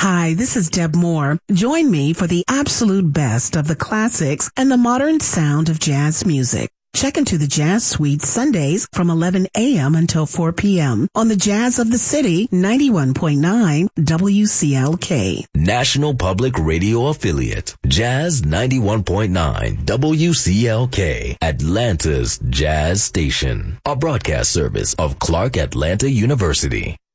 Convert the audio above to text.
Hi, this is Deb Moore. Join me for the absolute best of the classics and the modern sound of jazz music. Check into the Jazz Suite Sundays from 11 a.m. until 4 p.m. on the Jazz of the City 91.9 WCLK. National Public Radio Affiliate, Jazz 91.9 WCLK, Atlanta's Jazz Station. A broadcast service of Clark Atlanta University.